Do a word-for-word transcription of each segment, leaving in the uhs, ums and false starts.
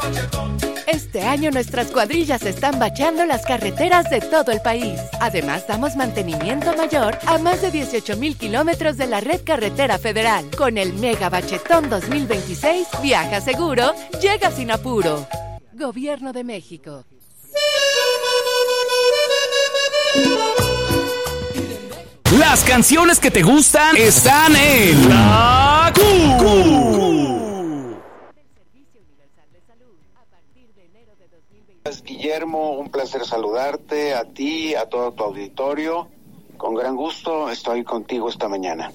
Este año nuestras cuadrillas están bacheando las carreteras de todo el país. Además, damos mantenimiento mayor a más de dieciocho mil kilómetros de la red carretera federal. Con el Mega Bachetón dos mil veintiséis, viaja seguro, llega sin apuro. Gobierno de México. Las canciones que te gustan están en La Q. Guillermo, un placer saludarte, a ti, a todo tu auditorio. Con gran gusto estoy contigo esta mañana.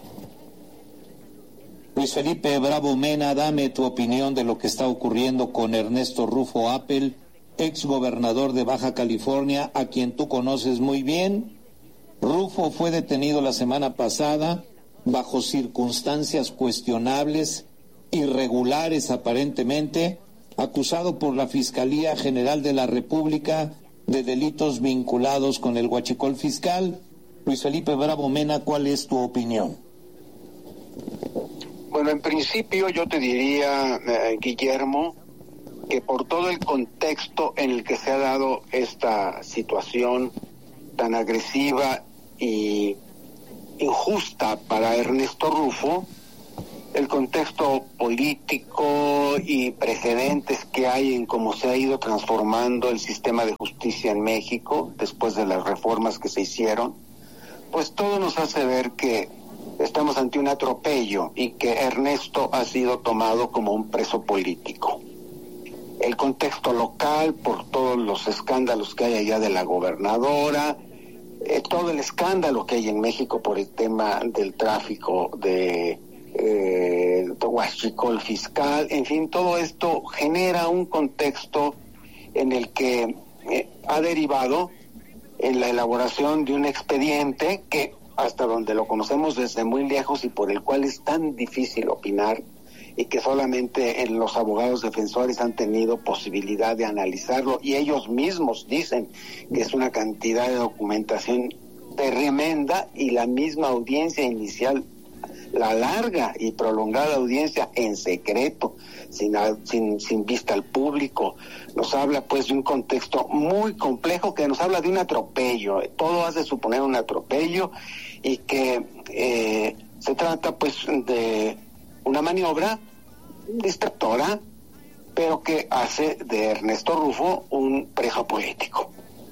Luis Felipe Bravo Mena, dame tu opinión de lo que está ocurriendo con Ernesto Rufo Appel, ex gobernador de Baja California, a quien tú conoces muy bien. Rufo fue detenido la semana pasada bajo circunstancias cuestionables, irregulares aparentemente, acusado por la Fiscalía General de la República de delitos vinculados con el huachicol fiscal. Luis Felipe Bravo Mena, ¿cuál es tu opinión? Bueno, en principio yo te diría, eh, Guillermo, que por todo el contexto en el que se ha dado esta situación tan agresiva y injusta para Ernesto Rufo, el contexto político y precedentes que hay en cómo se ha ido transformando el sistema de justicia en México después de las reformas que se hicieron, pues todo nos hace ver que estamos ante un atropello y que Ernesto ha sido tomado como un preso político. El contexto local, por todos los escándalos que hay allá de la gobernadora, eh, todo el escándalo que hay en México por el tema del tráfico de eh, huachicol fiscal, en fin, todo esto genera un contexto en el que eh, ha derivado en la elaboración de un expediente que hasta donde lo conocemos desde muy lejos y por el cual es tan difícil opinar y que solamente los abogados defensores han tenido posibilidad de analizarlo y ellos mismos dicen que es una cantidad de documentación tremenda y la misma audiencia inicial, la larga y prolongada audiencia en secreto, sin, sin, sin vista al público, nos habla pues de un contexto muy complejo que nos habla de un atropello, todo hace suponer un atropello y que eh, se trata pues de una maniobra distractora, pero que hace de Ernesto Rufo un preso político.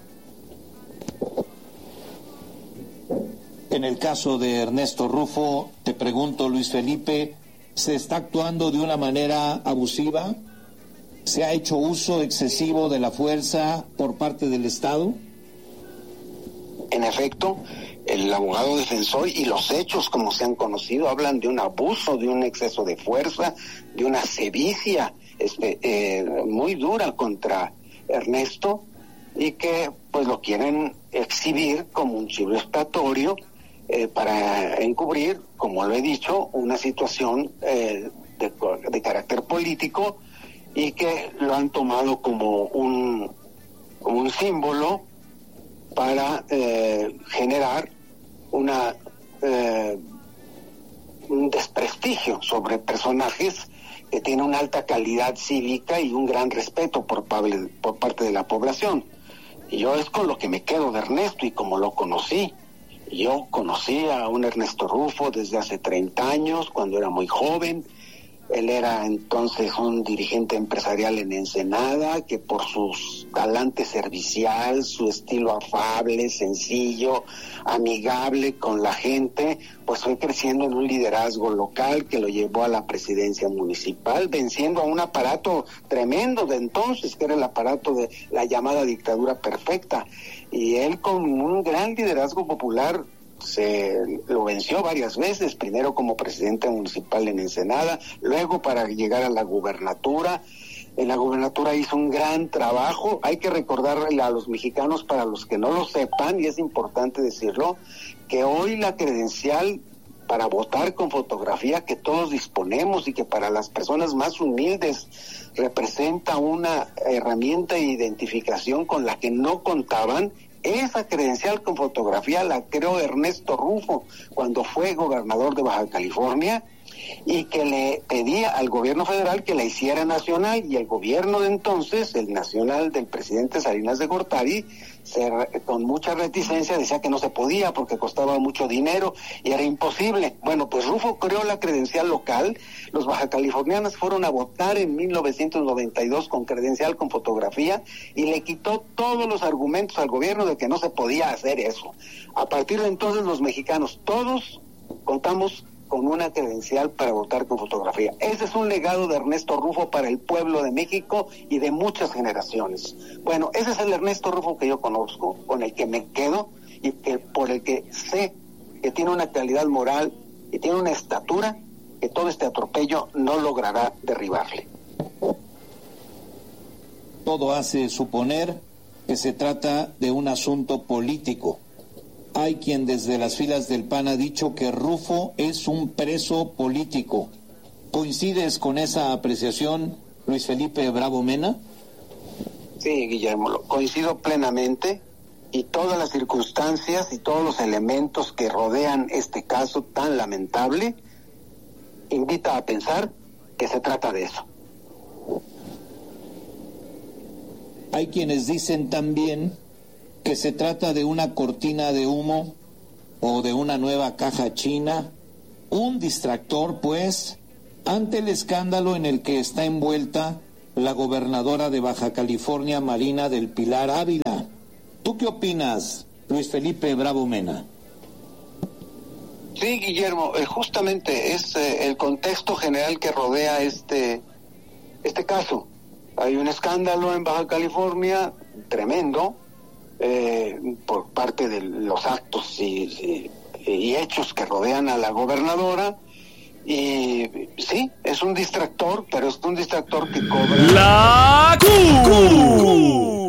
En el caso de Ernesto Rufo, te pregunto, Luis Felipe, ¿se está actuando de una manera abusiva? ¿Se ha hecho uso excesivo de la fuerza por parte del Estado? En efecto, el abogado defensor y los hechos como se han conocido hablan de un abuso, de un exceso de fuerza, de una sevicia este, eh, muy dura contra Ernesto y que pues lo quieren exhibir como un chivo expiatorio eh, para encubrir, como lo he dicho, una situación eh, de, de carácter político y que lo han tomado como un, como un símbolo para eh, generar una eh, un desprestigio sobre personajes que tienen una alta calidad cívica y un gran respeto por, por parte de la población. Y yo es con lo que me quedo de Ernesto y como lo conocí. Yo conocí a un Ernesto Rufo desde hace treinta años, cuando era muy joven. Él era entonces un dirigente empresarial en Ensenada que por su talante servicial, su estilo afable, sencillo, amigable con la gente, pues fue creciendo en un liderazgo local que lo llevó a la presidencia municipal, venciendo a un aparato tremendo de entonces, que era el aparato de la llamada dictadura perfecta. Y él con un gran liderazgo popular se lo venció varias veces, primero como presidente municipal en Ensenada, luego para llegar a la gubernatura. En la gubernatura hizo un gran trabajo. Hay que recordarle a los mexicanos, para los que no lo sepan, y es importante decirlo, que hoy la credencial para votar con fotografía que todos disponemos y que para las personas más humildes representa una herramienta de identificación con la que no contaban. Esa credencial con fotografía la creó Ernesto Rufo cuando fue gobernador de Baja California y que le pedía al gobierno federal que la hiciera nacional, y el gobierno de entonces, el nacional del presidente Salinas de Gortari, se, con mucha reticencia decía que no se podía porque costaba mucho dinero y era imposible. Bueno, pues Rufo creó la credencial local, los bajacalifornianos fueron a votar en mil novecientos noventa y dos con credencial con fotografía y le quitó todos los argumentos al gobierno de que no se podía hacer eso. A partir de entonces los mexicanos todos contamos con una credencial para votar con fotografía. Ese es un legado de Ernesto Rufo para el pueblo de México y de muchas generaciones. Bueno, ese es el Ernesto Rufo que yo conozco, con el que me quedo y que por el que sé que tiene una calidad moral y tiene una estatura que todo este atropello no logrará derribarle. Todo hace suponer que se trata de un asunto político. Hay quien desde las filas del P A N ha dicho que Rufo es un preso político. ¿Coincides con esa apreciación, Luis Felipe Bravo Mena? Sí, Guillermo, coincido plenamente, y todas las circunstancias y todos los elementos que rodean este caso tan lamentable invita a pensar que se trata de eso. Hay quienes dicen también que se trata de una cortina de humo o de una nueva caja china, un distractor, pues, ante el escándalo en el que está envuelta la gobernadora de Baja California, Marina del Pilar Ávila. ¿Tú qué opinas, Luis Felipe Bravo Mena? Sí, Guillermo, eh, justamente es eh, el contexto general que rodea este, este caso. Hay un escándalo en Baja California tremendo, Eh, por parte de los actos y, y, y hechos que rodean a la gobernadora, y sí, es un distractor, pero es un distractor que cobra... ¡La